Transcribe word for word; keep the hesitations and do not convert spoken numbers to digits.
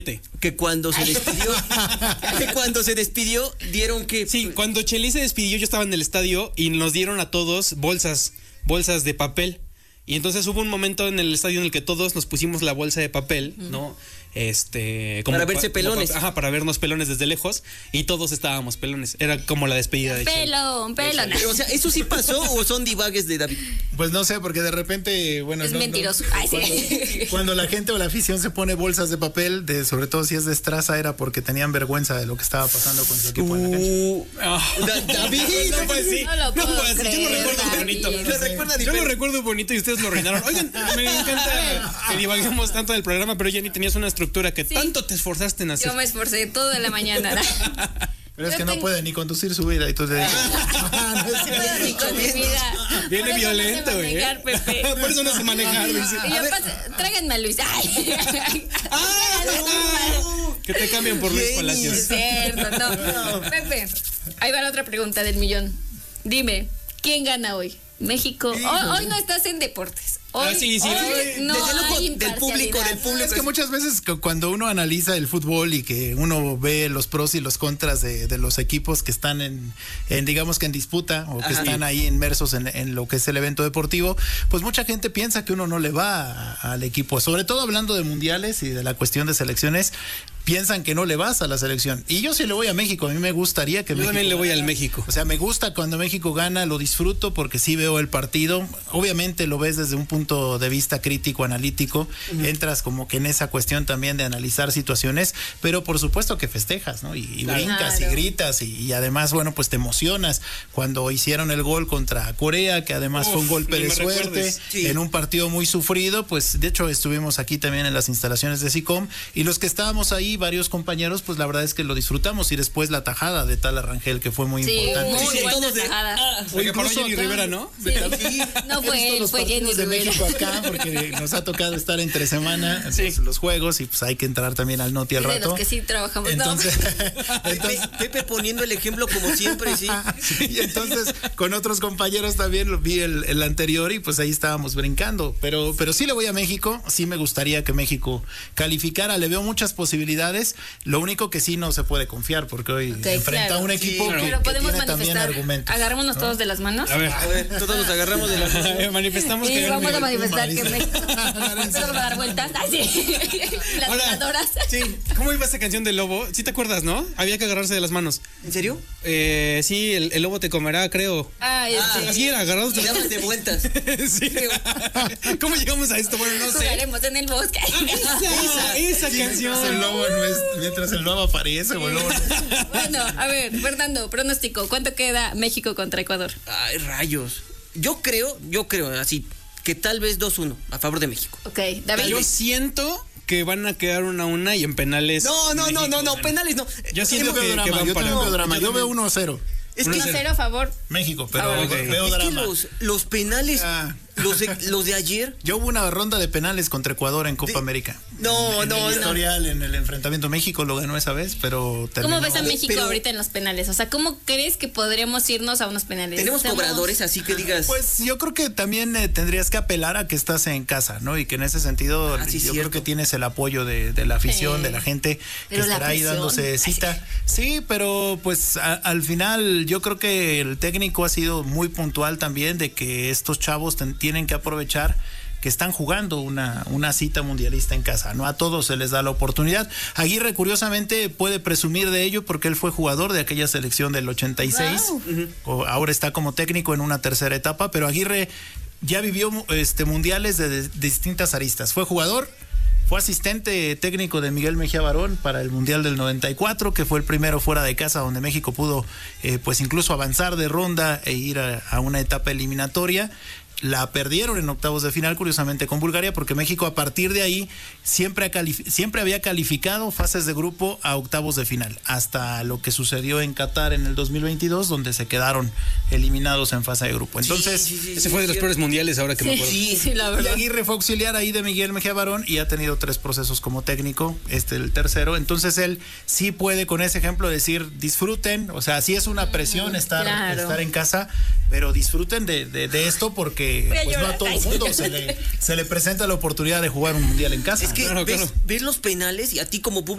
Que cuando se despidió, que cuando se despidió, dieron que... Sí, cuando Chelis se despidió, yo estaba en el estadio y nos dieron a todos bolsas, bolsas de papel. Y entonces hubo un momento en el estadio en el que todos nos pusimos la bolsa de papel, ¿no? Este, como para verse pa, pelones. Como, ajá, para vernos pelones desde lejos. Y todos estábamos pelones. Era como la despedida de Chelis. Pelón, pelón. O sea, ¿eso sí pasó o son divagues de David? Pues no sé, porque de repente, bueno... Es no, mentiroso. No, Ay, sí. cuando, cuando la gente o la afición se pone bolsas de papel, de, sobre todo si es de Estraza, era porque tenían vergüenza de lo que estaba pasando con su equipo en la cancha. Uh, Da- David, No fue así. No lo No puedo fue así. Yo lo creer, recuerdo David. bonito. Lo recuerda Yo lo diferente. recuerdo bonito y ustedes lo arruinaron. Oigan, me encanta que divaguemos tanto del programa, pero Jenny, tenías una estructura que Sí. tanto te esforzaste en hacer. Yo me esforcé toda la mañana. Pero es Yo que no tengo- puede ni conducir su vida y tú te dices, "Ah, no es No cierto". puedo ni con mi vida. Viene Por eso violento, no sé güey. manejar, Pepe. Por eso no sé manejar, dice. Y yo paso, tráiganme a Luis. Ay. ¡Ah! Que te cambian por Luis Jenny. Palacios. Es cierto, no. Pepe, ahí va la otra pregunta del millón. Dime, ¿quién gana hoy? México. Hoy, hoy no estás en deportes. Hoy, Ah, sí, sí. hoy no Desde luego, hay del público, del imparcialidad. público. Es que muchas veces cu- cuando uno analiza el fútbol y que uno ve los pros y los contras de, de los equipos que están en, en, digamos que en disputa o que Ajá. están ahí inmersos en, en lo que es el evento deportivo, pues mucha gente piensa que uno no le va a- al equipo, sobre todo hablando de mundiales y de la cuestión de selecciones, piensan que no le vas a la selección. Y yo sí le voy a México, a mí me gustaría que Yo México también le voy al ganara. México. O sea, me gusta cuando México gana, lo disfruto porque sí veo el partido. Obviamente lo ves desde un punto de vista crítico, analítico. Uh-huh. Entras como que en esa cuestión también de analizar situaciones, pero por supuesto que festejas, ¿no? Y, y Claro. brincas y gritas y, y además, bueno, pues te emocionas cuando hicieron el gol contra Corea, que además Uf, fue un golpe ni de me suerte recuerdes. Sí. en un partido muy sufrido. Pues de hecho estuvimos aquí también en las instalaciones de SICOM y los que estábamos ahí, varios compañeros, pues la verdad es que lo disfrutamos y después la tajada de Tal Arrangel que fue muy Sí, importante. muy Sí, buena todos de- tajada. Ah, Oye, para incluso Jenny acá- Rivera, ¿no? Sí. No He fue visto él, los fue partidos Jenny de Rivera. México acá porque nos ha tocado estar entre semana Sí. pues, los juegos y pues hay que entrar también al noti al Es de rato. los que sí trabajamos. Entonces, No. entonces, Pepe, Pepe poniendo el ejemplo como siempre, sí. y entonces con otros compañeros también lo vi el, el anterior y pues ahí estábamos brincando, pero pero sí le voy a México, sí me gustaría que México calificara, le veo muchas posibilidades, lo único que sí no se puede confiar porque hoy Ok, enfrenta claro. a un equipo Sí, que, Pero que podemos tiene también manifestar. argumentos. Agarrémonos todos de las manos. A ver, A ver, todos nos agarramos de la... manifestamos Y que vamos a gane México. manifestar que México. Vamos a dar vueltas. Así. Las Ahora, ganadoras. sí, ¿cómo iba esa canción del lobo? ¿Sí te acuerdas, no? Había que agarrarse de las manos. ¿En serio? Eh, sí, el, el lobo te comerá, creo. Ay, Ah, este. Así era, agarrados de Y dabas de vueltas. Sí. ¿Cómo llegamos a esto? Bueno, no sé. Jugaremos en el bosque. Esa, esa canción. Mientras el lobo no es, mientras el lobo aparece o el lobo no- Bueno, a ver, Fernando, pronóstico. ¿Cuánto queda México contra Ecuador? Ay, rayos. Yo creo, yo creo, así, que tal vez dos uno a favor de México. Ok, David. Yo siento que van a quedar una a una y en penales. No, no, no, México no, no, gana. penales no. Yo siento Yo que, veo que drama, van yo para. también veo drama, yo veo uno a cero. Es Uno que, a uno cero a favor. México, pero Ah, ok. veo es que drama. los, los penales, Ah. los de, los de ayer. Yo hubo una ronda de penales contra Ecuador en Copa De- América. No, en, no, en el no. historial, en el enfrentamiento México lo ganó esa vez, pero terminó. ¿Cómo ves a México Pero- ahorita en los penales? O sea, ¿cómo crees que podríamos irnos a unos penales? Tenemos Estamos- cobradores, así que digas. Pues yo creo que también eh, tendrías que apelar a que estás en casa, ¿no? Y que en ese sentido Ah, sí, yo cierto. creo que tienes el apoyo de, de la afición, Sí. de la gente Pero que la estará ahí presión. dándose cita. Sí, pero pues a- al final yo creo que el técnico ha sido muy puntual también de que estos chavos ten- tienen que aprovechar que están jugando una, una cita mundialista en casa, ¿no? A todos se les da la oportunidad. Aguirre, curiosamente, puede presumir de ello porque él fue jugador de aquella selección del ochenta y seis. Wow. O- ahora está como técnico en una tercera etapa, pero Aguirre ya vivió este mundiales de, de distintas aristas. Fue jugador, fue asistente técnico de Miguel Mejía Barón para el Mundial del noventa y cuatro, que fue el primero fuera de casa donde México pudo eh, pues incluso avanzar de ronda e ir a, a una etapa eliminatoria. La perdieron en octavos de final, curiosamente, con Bulgaria, porque México a partir de ahí siempre, ha calif- siempre había calificado fases de grupo a octavos de final, hasta lo que sucedió en Qatar en el dos mil veintidós, donde se quedaron eliminados en fase de grupo. Entonces, Sí, sí, sí, Ese sí, fue de los sí. peores mundiales ahora que me acuerdo. Sí, sí, la y verdad. Aguirre fue auxiliar ahí de Miguel Mejía Barón y ha tenido tres procesos como técnico, este el tercero. Entonces él sí puede con ese ejemplo decir, disfruten, o sea, sí es una presión estar, claro. estar en casa, pero disfruten de, de, de esto porque Voy a pues, no llorar. a todo el mundo se le, se le presenta la oportunidad de jugar un mundial en casa. Es que Claro, ves, claro. ves los penales y a ti como público